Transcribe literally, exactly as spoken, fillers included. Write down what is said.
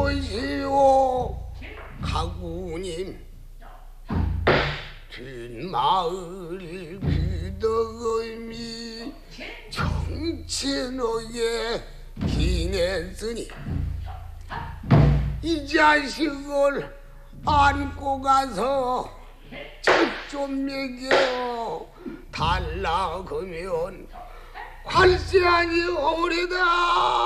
보시오 가구님 뒷마을 귀덕임이 정치노에 기냈으니 이 자식을 안고 가서 젖 좀 먹여 달라 그러면 관세하니 오래다.